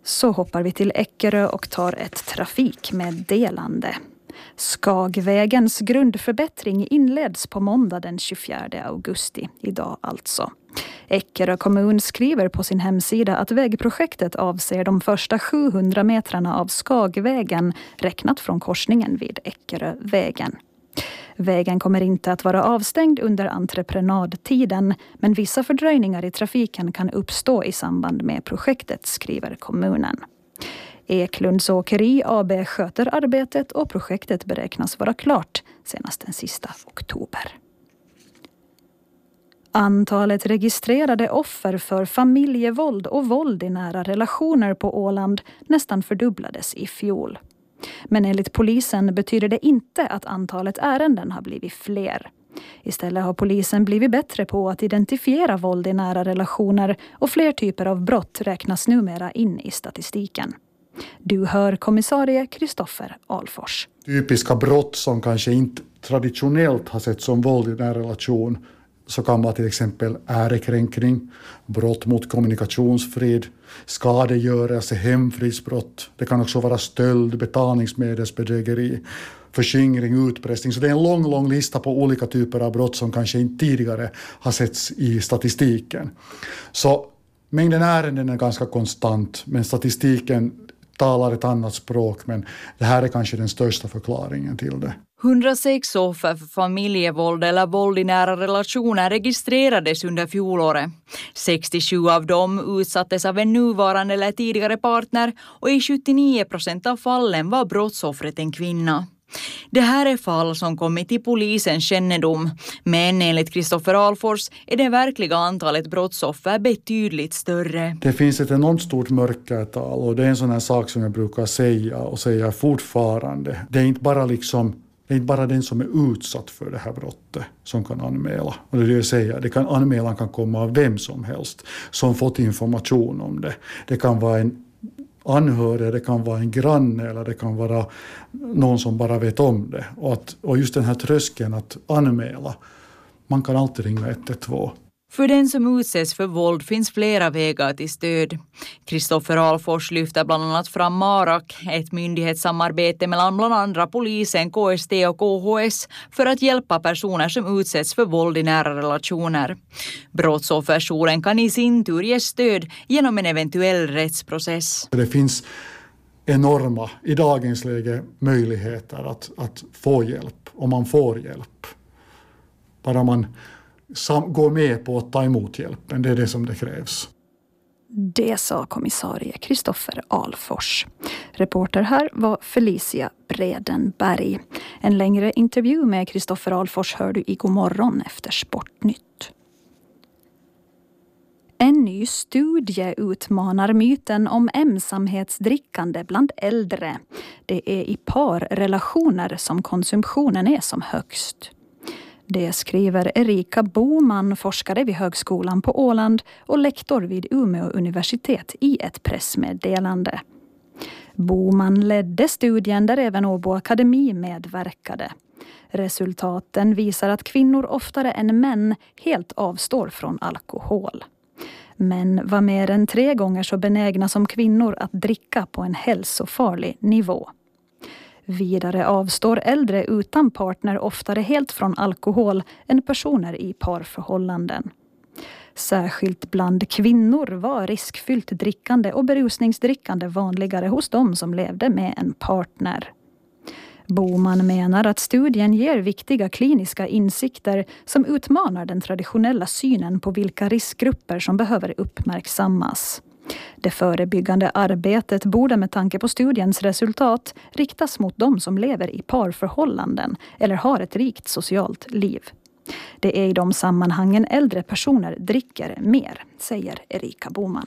Så hoppar vi till Eckerö och tar ett trafikmeddelande. Skagvägens grundförbättring inleds på måndag den 24 augusti, idag alltså. Eckerö kommun skriver på sin hemsida att vägprojektet avser de första 700 metrarna av Skagvägen räknat från korsningen vid Eckerövägen. Vägen kommer inte att vara avstängd under entreprenadtiden, men vissa fördröjningar i trafiken kan uppstå i samband med projektet, skriver kommunen. Eklunds Åkeri AB sköter arbetet och projektet beräknas vara klart senast den sista oktober. Antalet registrerade offer för familjevåld och våld i nära relationer på Åland nästan fördubblades i fjol. Men enligt polisen betyder det inte att antalet ärenden har blivit fler. Istället har polisen blivit bättre på att identifiera våld i nära relationer och fler typer av brott räknas numera in i statistiken. Du hör kommissarie Kristoffer Alfors. Typiska brott som kanske inte traditionellt har sett som våld i nära relation så kan vara till exempel ärekränkning, brott mot kommunikationsfrid, skadegörelse, hemfridsbrott. Det kan också vara stöld, betalningsmedelsbedrägeri, förskingring, utpressning. Så det är en lång lista på olika typer av brott som kanske inte tidigare har setts i statistiken. Så mängden ärenden är ganska konstant, men statistiken talar ett annat språk, men det här är kanske den största förklaringen till det. 106 offer för familjevåld eller våld i nära relationer registrerades under fjolåret. 67 av dem utsattes av en nuvarande eller tidigare partner och i 79% av fallen var brottsoffret en kvinna. Det här är fall som kommit till polisens kännedom, men enligt Kristoffer Alfors är det verkliga antalet brottsoffer betydligt större. Det finns ett enormt stort mörkertal och det är en sån här sak som jag brukar säga och säga fortfarande. Det är inte bara den som är utsatt för det här brottet som kan anmäla. Och det är det jag säger, anmälan kan komma av vem som helst som fått information om det. Det kan vara en anhörig, det kan vara en granne eller det kan vara någon som bara vet om det. Och just den här tröskeln att anmäla, man kan alltid ringa 112. För den som utsätts för våld finns flera vägar till stöd. Kristoffer Alfors lyfter bland annat fram Marak, ett myndighetssamarbete mellan bland andra polisen, KST och KHS för att hjälpa personer som utsätts för våld i nära relationer. Brottsofferjouren kan i sin tur ge stöd genom en eventuell rättsprocess. Det finns enorma, i dagens läge, möjligheter att få hjälp, om man får hjälp. Bara man går med på att ta emot hjälpen, det är det som det krävs. Det sa kommissarie Kristoffer Alfors. Reporter här var Felicia Bredenberg. En längre intervju med Kristoffer Alfors hör du i God morgon efter Sportnytt. En ny studie utmanar myten om ensamhetsdrickande bland äldre. Det är i parrelationer som konsumtionen är som högst. Det skriver Erika Boman, forskare vid Högskolan på Åland och lektor vid Umeå universitet i ett pressmeddelande. Boman ledde studien där även Åbo Akademi medverkade. Resultaten visar att kvinnor oftare än män helt avstår från alkohol. Män var mer än 3 gånger så benägna som kvinnor att dricka på en hälsofarlig nivå. Vidare avstår äldre utan partner oftare helt från alkohol än personer i parförhållanden. Särskilt bland kvinnor var riskfyllt drickande och berusningsdrickande vanligare hos dem som levde med en partner. Boman menar att studien ger viktiga kliniska insikter som utmanar den traditionella synen på vilka riskgrupper som behöver uppmärksammas. Det förebyggande arbetet borde med tanke på studiens resultat riktas mot de som lever i parförhållanden eller har ett rikt socialt liv. Det är i de sammanhangen äldre personer dricker mer, säger Erika Boman.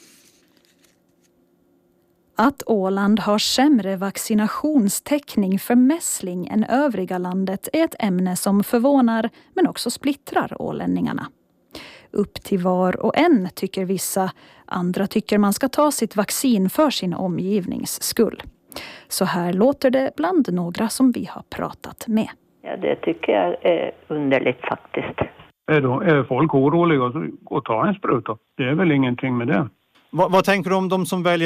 Att Åland har sämre vaccinationstäckning för mässling än övriga landet är ett ämne som förvånar men också splittrar ålänningarna. Upp till var och en tycker vissa, andra tycker man ska ta sitt vaccin för sin omgivnings skull. Så här låter det bland några som vi har pratat med. Ja, det tycker jag är underligt faktiskt. Är folk oroliga att ta en spruta? Det är väl ingenting med det. Vad tänker du om de som väljer